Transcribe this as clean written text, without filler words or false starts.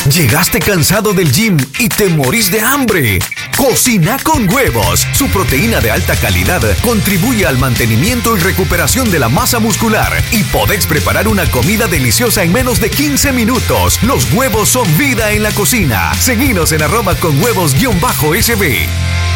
¿Llegaste cansado del gym y te morís de hambre? Cocina con Huevos. Su proteína de alta calidad contribuye al mantenimiento y recuperación de la masa muscular y podés preparar una comida deliciosa en menos de 15 minutos. Los huevos son vida en la cocina. Seguinos en @conhuevos_sb.